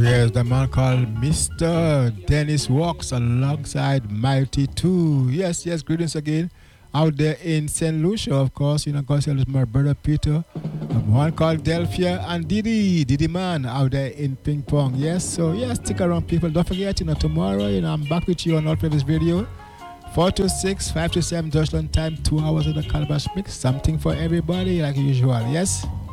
Yes, the man called Mr. Dennis Walks alongside Mighty 2. Yes, yes, greetings again. Out there in St. Lucia, of course, God is my brother Peter. One called Delphia and Diddy Man out there in Ping Pong. Yes, so yes, stick around, people. Don't forget, tomorrow, I'm back with you on All Previous Radio. 4 to 6, 5 to 7 Deutschland time, 2 hours of the Calabash Mix. Something for everybody, like usual. Yes?